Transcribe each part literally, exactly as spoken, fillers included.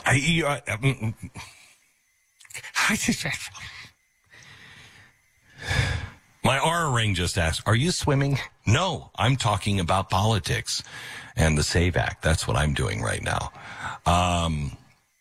I, you, I, I, I just, my Aura ring just asked, are you swimming? No, I'm talking about politics and the SAVE Act. That's what I'm doing right now. Um,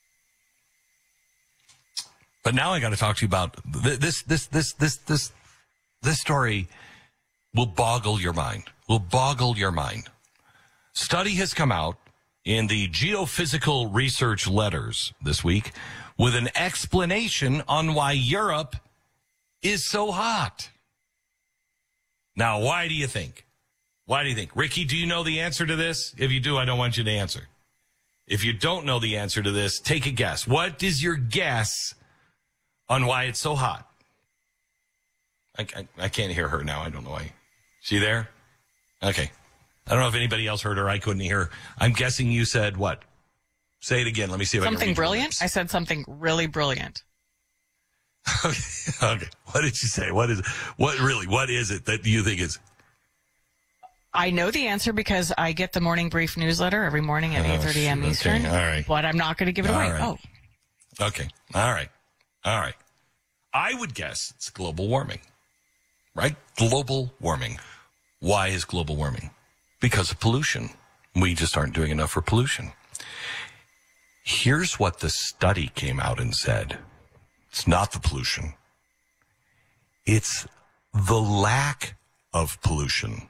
but now I got to talk to you about th- this, this, this, this, this, this story will boggle your mind, will boggle your mind. Study has come out in the Geophysical Research Letters this week with an explanation on why Europe is so hot. Now, why do you think? Why do you think? Ricky, do you know the answer to this? If you do, I don't want you to answer. If you don't know the answer to this, take a guess. What is your guess on why it's so hot? I, I, I can't hear her now. I don't know why. She there? Okay. I don't know if anybody else heard her. I couldn't hear her. I'm guessing you said what? Say it again. Let me see if something I can read brilliant. I said something really brilliant. Okay. Okay. What did you say? What is what really? What is it that you think is? I know the answer because I get the morning brief newsletter every morning at eight thirty a.m. okay. Eastern. All right. But I'm not going to give it All away. right. Oh. Okay. All right. All right. I would guess it's global warming. Right? Global warming. Why is global warming? Because of pollution. We just aren't doing enough for pollution. Here's what the study came out and said. It's not the pollution. It's the lack of pollution.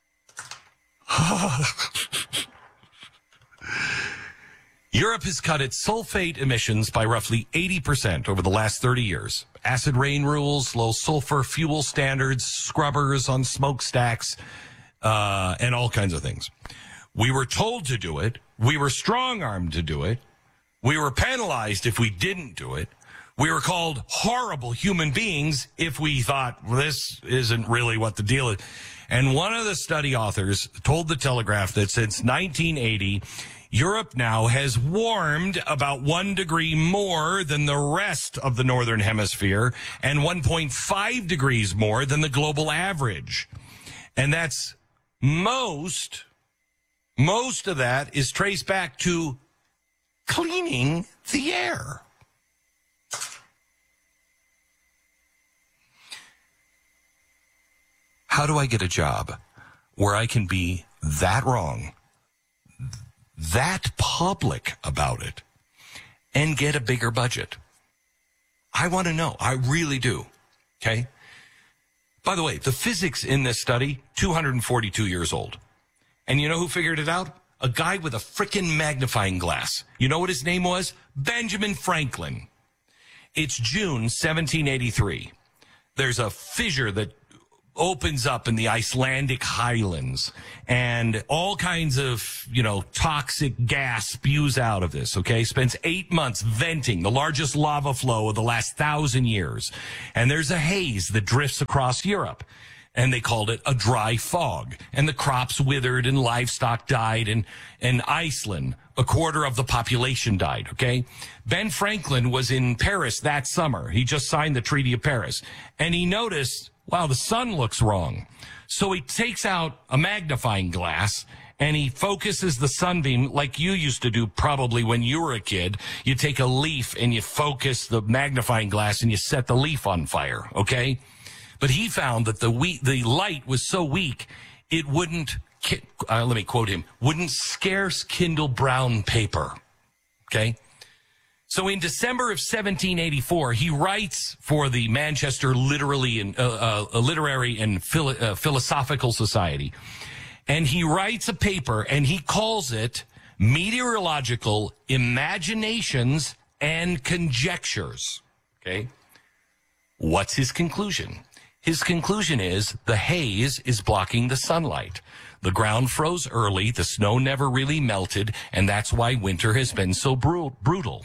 Europe has cut its sulfate emissions by roughly eighty percent over the last thirty years. Acid rain rules, low sulfur fuel standards, scrubbers on smokestacks, uh, and all kinds of things. We were told to do it. We were strong-armed to do it. We were penalized if we didn't do it. We were called horrible human beings if we thought, well, this isn't really what the deal is. And one of the study authors told the Telegraph that since nineteen eighty, Europe now has warmed about one degree more than the rest of the Northern Hemisphere and one point five degrees more than the global average. And that's most, most of that is traced back to cleaning the air. How do I get a job where I can be that wrong, that public about it, and get a bigger budget? I want to know. I really do. Okay? By the way, the physics in this study, two hundred forty-two years old. And you know who figured it out? A guy with a frickin' magnifying glass. You know what his name was? Benjamin Franklin. It's June seventeen eighty-three. There's a fissure that opens up in the Icelandic highlands, and all kinds of, you know, toxic gas spews out of this, okay? Spends eight months venting the largest lava flow of the last thousand years. And there's a haze that drifts across Europe. And they called it a dry fog. And the crops withered and livestock died. And, and Iceland, a quarter of the population died, okay? Ben Franklin was in Paris that summer. He just signed the Treaty of Paris. And he noticed, wow, the sun looks wrong. So he takes out a magnifying glass and he focuses the sunbeam like you used to do probably when you were a kid. You take a leaf and you focus the magnifying glass and you set the leaf on fire, okay? But he found that the we- the light was so weak, it wouldn't, ki- uh, let me quote him, wouldn't scarce kindle brown paper, okay? So in December of seventeen eighty-four, he writes for the Manchester Literary and, uh, uh, Literary and Philo- uh, Philosophical Society. And he writes a paper, and he calls it Meteorological Imaginations and Conjectures. Okay? What's his conclusion? His conclusion is the haze is blocking the sunlight. The ground froze early, the snow never really melted, and that's why winter has been so bru- brutal.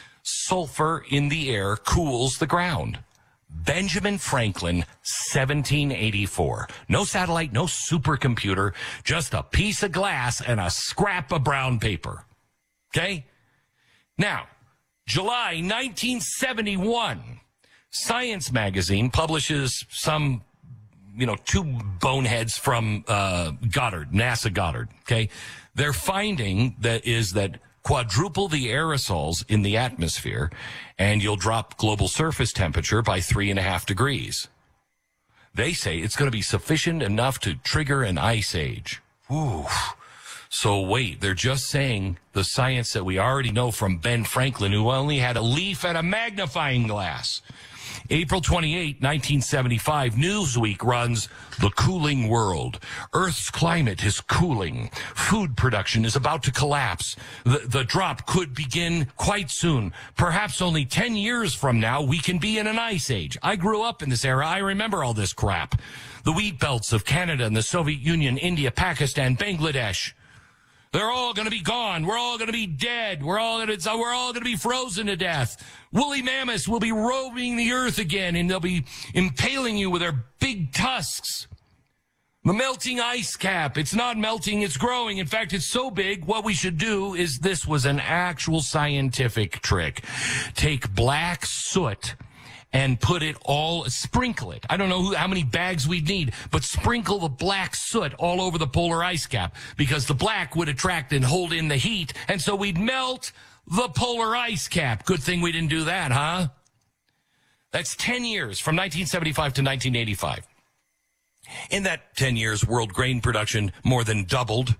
Sulfur in the air cools the ground. Benjamin Franklin, seventeen eighty-four. No satellite, no supercomputer, just a piece of glass and a scrap of brown paper. Okay? Now, July nineteen seventy-one, Science magazine publishes some, you know, two boneheads from uh, Goddard, NASA Goddard, okay? Their finding that is that quadruple the aerosols in the atmosphere, and you'll drop global surface temperature by three and a half degrees. They say it's going to be sufficient enough to trigger an ice age. Ooh. So wait, they're just saying the science that we already know from Ben Franklin, who only had a leaf and a magnifying glass. April twenty-eighth, nineteen seventy-five, Newsweek runs The Cooling World. Earth's climate is cooling. Food production is about to collapse. The, the drop could begin quite soon. Perhaps only ten years from now, we can be in an ice age. I grew up in this era. I remember all this crap. The wheat belts of Canada and the Soviet Union, India, Pakistan, Bangladesh. They're all going to be gone. We're all going to be dead. We're all going to, we're all going to be frozen to death. Woolly mammoths will be roaming the earth again, and they'll be impaling you with their big tusks. The melting ice cap. It's not melting. It's growing. In fact, it's so big. What we should do is, this was an actual scientific trick. Take black soot and put it all, sprinkle it. I don't know who, how many bags we'd need, but sprinkle the black soot all over the polar ice cap, because the black would attract and hold in the heat, and so we'd melt the polar ice cap. Good thing we didn't do that, huh? That's ten years, from nineteen seventy-five to nineteen eighty-five. In that ten years, world grain production more than doubled.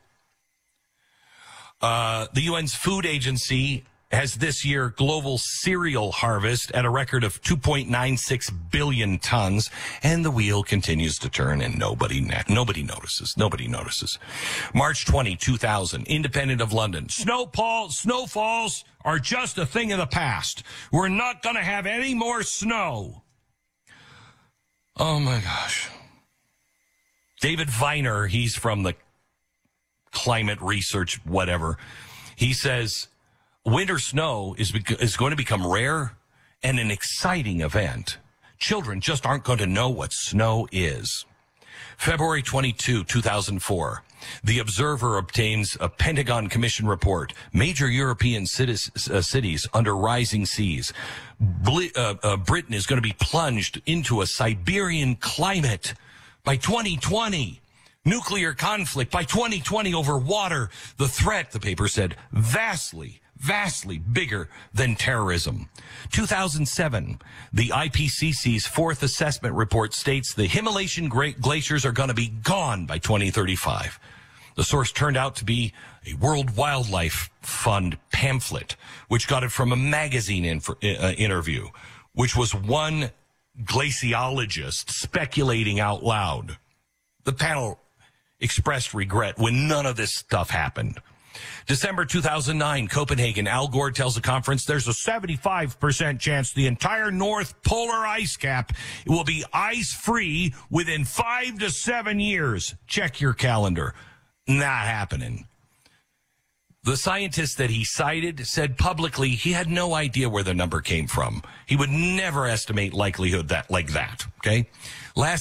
Uh, the U N's Food Agency has this year global cereal harvest at a record of two point nine six billion tons, and the wheel continues to turn, and nobody nobody notices. Nobody notices. March twentieth, two thousand, Independent of London. Snowfall, snowfalls are just a thing of the past. We're not going to have any more snow. Oh, my gosh. David Viner, he's from the climate research, whatever. He says, winter snow is is going to become rare and an exciting event. Children just aren't going to know what snow is. February twenty-second, two thousand four. The Observer obtains a Pentagon Commission report. Major European cities, uh, cities under rising seas. Ble- uh, uh, Britain is going to be plunged into a Siberian climate by twenty twenty. Nuclear conflict by twenty twenty over water. The threat, the paper said, vastly vastly bigger than terrorism. two thousand seven, the I P C C's fourth assessment report states the Himalayan glaciers are going to be gone by twenty thirty-five. The source turned out to be a World Wildlife Fund pamphlet, which got it from a magazine inf- uh, interview, which was one glaciologist speculating out loud. The panel expressed regret when none of this stuff happened. December two thousand nine, Copenhagen. Al Gore tells the conference there's a seventy-five percent chance the entire North Polar ice cap will be ice-free within five to seven years. Check your calendar. Not happening. The scientist that he cited said publicly he had no idea where the number came from. He would never estimate likelihood that like that, okay? Last